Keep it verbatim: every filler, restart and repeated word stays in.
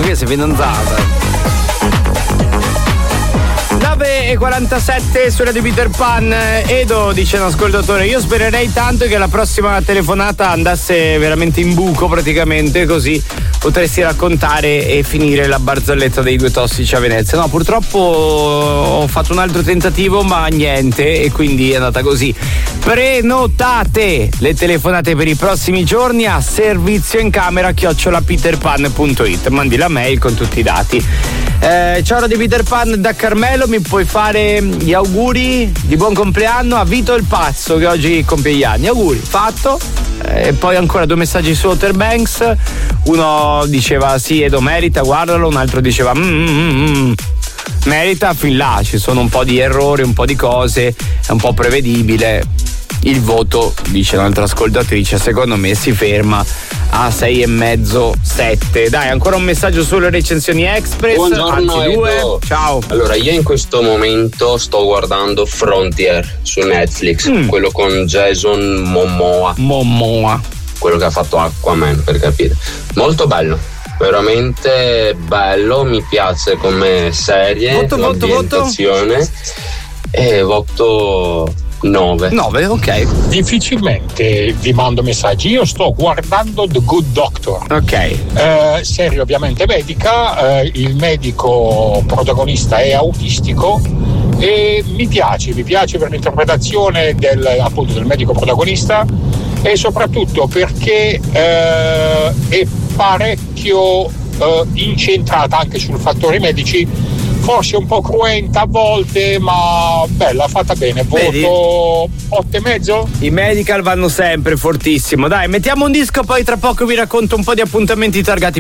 che sei fidanzata. nove e quarantasette sulla di Peter Pan. Edo dice un ascoltatore: io spererei tanto che la prossima telefonata andasse veramente in buco, praticamente, così potresti raccontare e finire la barzelletta dei due tossici a Venezia. No, purtroppo ho fatto un altro tentativo ma niente, e quindi è andata così. Prenotate le telefonate per i prossimi giorni a servizio in camera chiocciola peterpan punto it. Mandi la mail con tutti i dati. Eh, ciao di Peter Pan da Carmelo, mi puoi fare gli auguri di buon compleanno a Vito il Pazzo che oggi compie gli anni. Auguri, fatto. E poi ancora due messaggi su Outer Banks. Uno diceva sì, Edo merita, guardalo. Un altro diceva mmm, merita fin là, ci sono un po' di errori, un po' di cose, è un po' prevedibile. Il voto, dice un'altra ascoltatrice, secondo me si ferma a sei e mezzo, sette. Dai, ancora un messaggio sulle recensioni Express. Buongiorno, anzi due. Edo. Ciao. Allora, io in questo momento sto guardando Frontier su Netflix, mm. quello con Jason Momoa. Momoa. Quello che ha fatto Aquaman, per capire. Molto bello. Veramente bello, mi piace come serie, voto, l'ambientazione. voto, voto. E voto nove. nove, ok. Difficilmente vi mando messaggi. Io sto guardando The Good Doctor. Ok. Eh, serie ovviamente medica. Eh, il medico protagonista è autistico e mi piace, mi piace per l'interpretazione del, appunto, del medico protagonista, e soprattutto perché eh, è parecchio eh, incentrata anche sul fattore medici, forse un po' cruenta a volte, ma bella, fatta bene. Voto otto e mezzo. I medical vanno sempre fortissimo. Dai, mettiamo un disco, poi tra poco vi racconto un po' di appuntamenti targati